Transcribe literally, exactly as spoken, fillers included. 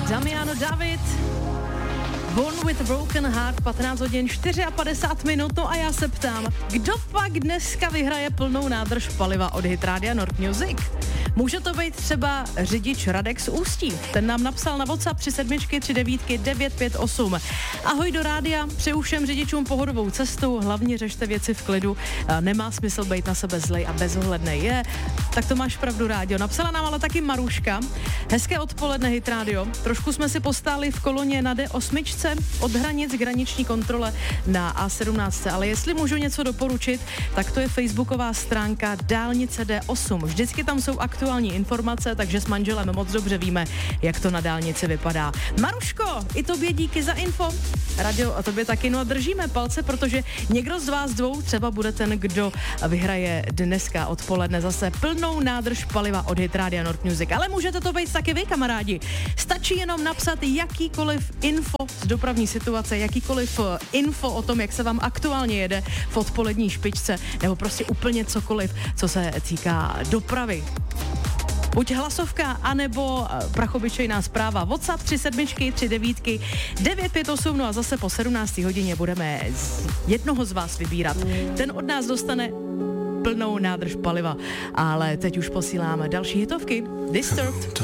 Damiano David, Born with a Broken Heart, patnáct hodin padesát čtyři minut, no a já se ptám, kdo pak dneska vyhraje plnou nádrž paliva od Hit Rádia Nord Music? Může to být třeba řidič Radek z Ústí, ten nám napsal na WhatsApp tři sedmičky tři devítky devět pět osm. Ahoj do rádia, přeju všem řidičům pohodovou cestu, hlavně řešte věci v klidu, nemá smysl být na sebe zlej a bezohlednej. Je, tak to máš pravdu, rádio. Napsala nám ale taky Maruška. Hezké odpoledne, Hit Rádio. Trošku jsme si postáli v koloně na D osm od hranic k hraniční kontrole na A sedmnáct, ale jestli můžu něco doporučit, tak to je facebooková stránka Dálnice D osm. Vždycky tam jsou aktuální informace, takže s manželem moc dobře víme, jak to na dálnici vypadá. Maruško, i tobě díky za info. Radio a tobě taky, no a držíme palce, protože někdo z vás dvou třeba bude ten, kdo vyhraje dneska odpoledne zase plnou nádrž paliva od Hit Rádia Nord Music. Ale můžete to být taky vy, kamarádi. Stačí jenom napsat jakýkoliv info z dopravní situace, jakýkoliv info o tom, jak se vám aktuálně jede v odpolední špičce, nebo prostě úplně cokoliv, co se týká dopravy. Buď hlasovka, anebo prachobyčejná zpráva. WhatsApp tři sedmičky tři devítky devět pět osm, no a zase po sedmnácté hodině budeme z jednoho z vás vybírat. Ten od nás dostane plnou nádrž paliva. Ale teď už posíláme další hitovky. Disturbed.